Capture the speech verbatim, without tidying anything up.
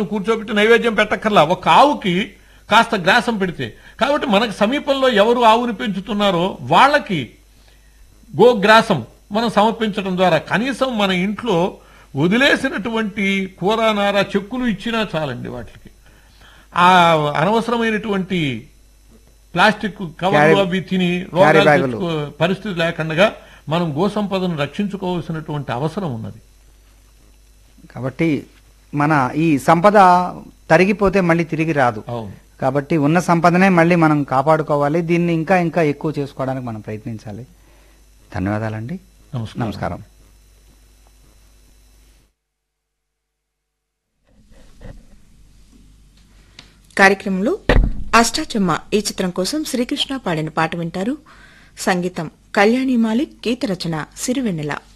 గోమాతలను కూర్చోబెట్టి నైవేద్యం పెట్టక్కర్లా, ఒక ఆవుకి కాస్త గ్రాసం పెడితే. కాబట్టి మనకు సమీపంలో ఎవరు ఆవుని పెంచుతున్నారో వాళ్ళకి గోగ్రాసం మనం సమర్పించడం ద్వారా కనీసం మన ఇంట్లో వదిలేసినటువంటి కూరనార చెక్కులు ఇచ్చినా చాలండి. వాటికి ఆ అనవసరమైనటువంటి ప్లాస్టిక్ కవర్లు అవి తిని రోగాలు తెచ్చుకో పరిస్థితి లేకుండా మనం గో సంపదను రక్షించుకోవాల్సినటువంటి అవసరం ఉన్నది. కాబట్టి మన ఈ సంపద తరిగిపోతే మళ్ళీ తిరిగి రాదు. అవును. కాబట్టి ఉన్న సంపదనే మళ్ళీ మనం కాపాడుకోవాలి. దీన్ని ఇంకా ఇంకా ఎక్కువ చేసుకోవడానికి మనం ప్రయత్నించాలి. ధన్యవాదాలండి. నమస్కారం. కార్యక్రమంలో అష్టాచమ్మ ఈ చిత్రం కోసం శ్రీకృష్ణ పాడిన పాట వింటారు. సంగీతం కళ్యాణి మాలిక్, గీత రచన సిరివెన్నెల.